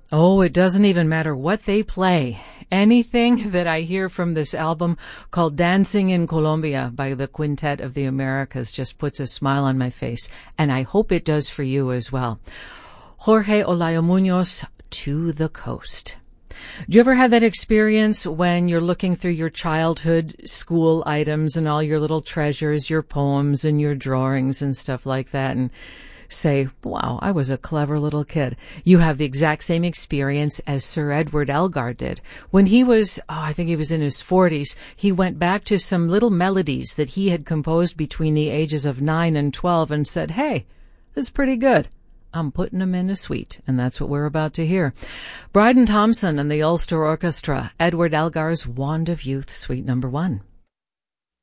Oh, it doesn't even matter what they play. Anything that I hear from this album called Dancing in Colombia by the Quintet of the Americas just puts a smile on my face, and I hope it does for you as well. Jorge Olaya Munoz, To the Coast. Do you ever have that experience when you're looking through your childhood school items and all your little treasures, your poems and your drawings and stuff like that, and say, wow, I was a clever little kid? You have the exact same experience as Sir Edward Elgar did. When he was, I think he was in his 40s, he went back to some little melodies that he had composed between the ages of 9 and 12 and said, hey, this is pretty good. I'm putting them in a suite, and that's what we're about to hear. Bryden Thompson and the Ulster Orchestra, Edward Elgar's Wand of Youth, Suite number 1.